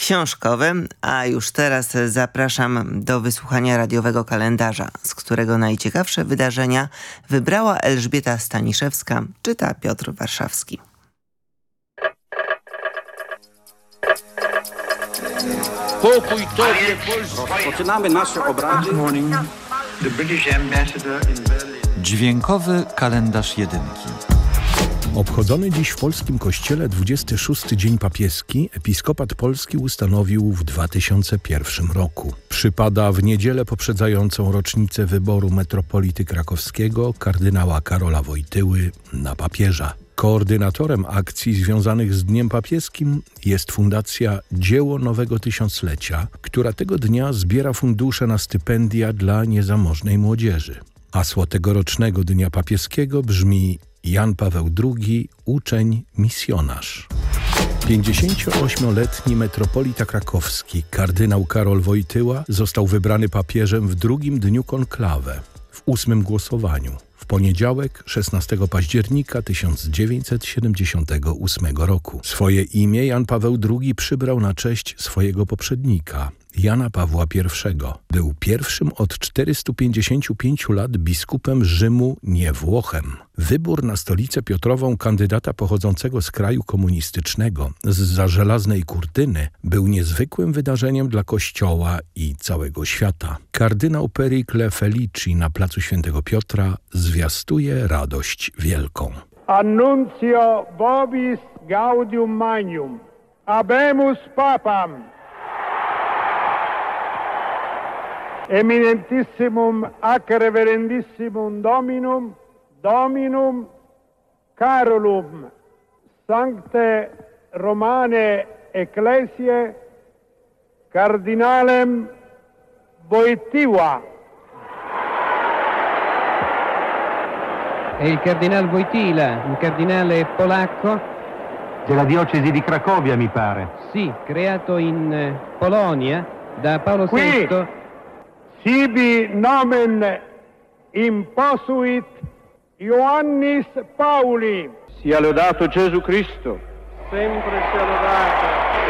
książkowe, a już teraz zapraszam do wysłuchania radiowego kalendarza, z którego najciekawsze wydarzenia wybrała Elżbieta Staniszewska, czyta Piotr Warszawski. Pokój Tobie, Polsko! Rozpoczynamy nasze obrady. Dźwiękowy kalendarz jedynki. Obchodzony dziś w polskim kościele 26. Dzień Papieski episkopat polski ustanowił w 2001 roku. Przypada w niedzielę poprzedzającą rocznicę wyboru metropolity krakowskiego kardynała Karola Wojtyły na papieża. Koordynatorem akcji związanych z Dniem Papieskim jest Fundacja Dzieło Nowego Tysiąclecia, która tego dnia zbiera fundusze na stypendia dla niezamożnej młodzieży. Hasło tegorocznego Dnia Papieskiego brzmi: Jan Paweł II, uczeń, misjonarz. 58-letni metropolita krakowski, kardynał Karol Wojtyła, został wybrany papieżem w drugim dniu konklawę, w 8. głosowaniu, w poniedziałek 16 października 1978 roku. Swoje imię Jan Paweł II przybrał na cześć swojego poprzednika, Jana Pawła I. Był pierwszym od 455 lat biskupem Rzymu, nie Włochem. Wybór na stolicę Piotrową kandydata pochodzącego z kraju komunistycznego, zza żelaznej kurtyny, był niezwykłym wydarzeniem dla Kościoła i całego świata. Kardynał Pericle Felici na placu Świętego Piotra zwiastuje radość wielką. Annuncio vobis gaudium magnum. Habemus papam. Eminentissimum ac reverendissimum Dominum Carolum Sancte Romane Ecclesiae Cardinalem Wojtyła. È il cardinale Wojtyła, un cardinale polacco. Della diocesi di Cracovia, mi pare. Sì, creato in Polonia da Paolo VI. Sibi nomen imposuit Ioannis Pauli. Sia lodato Gesù Cristo. Sempre sia lodato.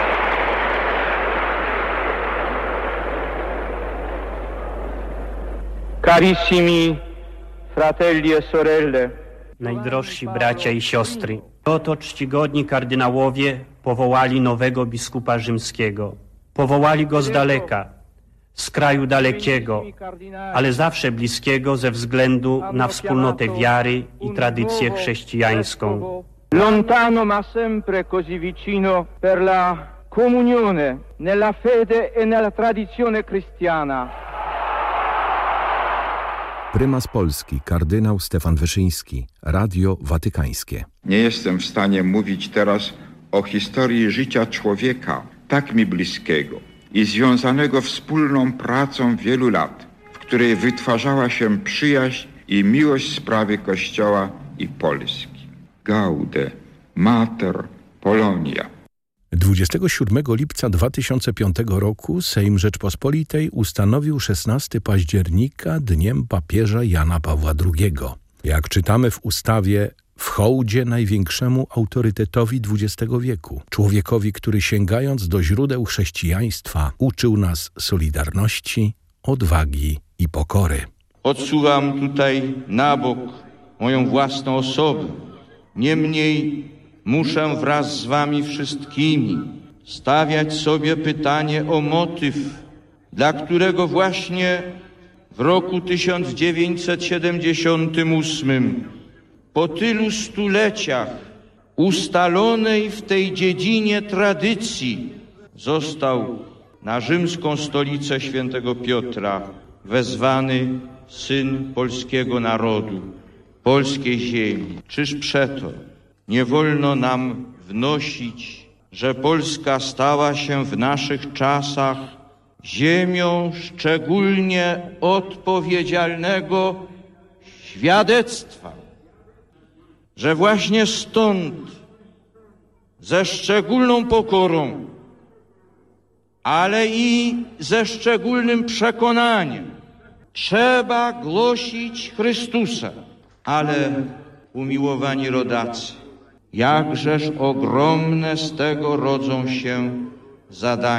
Carissimi fratelli e sorelle. Najdrożsi bracia i siostry, oto czcigodni kardynałowie powołali nowego biskupa rzymskiego. Powołali go z daleka, z kraju dalekiego, ale zawsze bliskiego ze względu na wspólnotę wiary i tradycję chrześcijańską. Lontano ma sempre così vicino per la comunione nella fede e nella tradizione cristiana. Prymas Polski, kardynał Stefan Wyszyński, Radio Watykańskie. Nie jestem w stanie mówić teraz o historii życia człowieka tak mi bliskiego i związanego wspólną pracą wielu lat, w której wytwarzała się przyjaźń i miłość sprawy Kościoła i Polski. Gaude, Mater, Polonia. 27 lipca 2005 roku Sejm Rzeczpospolitej ustanowił 16 października Dniem papieża Jana Pawła II. Jak czytamy w ustawie, w hołdzie największemu autorytetowi XX wieku, człowiekowi, który sięgając do źródeł chrześcijaństwa uczył nas solidarności, odwagi i pokory. Odsuwam tutaj na bok moją własną osobę. Niemniej muszę wraz z wami wszystkimi stawiać sobie pytanie o motyw, dla którego właśnie w roku 1978 po tylu stuleciach ustalonej w tej dziedzinie tradycji został na rzymską stolicę Świętego Piotra wezwany syn polskiego narodu, polskiej ziemi. Czyż przeto nie wolno nam wnosić, że Polska stała się w naszych czasach ziemią szczególnie odpowiedzialnego świadectwa, że właśnie stąd ze szczególną pokorą, ale i ze szczególnym przekonaniem trzeba głosić Chrystusa. Ale umiłowani rodacy, jakżeż ogromne z tego rodzą się zadania.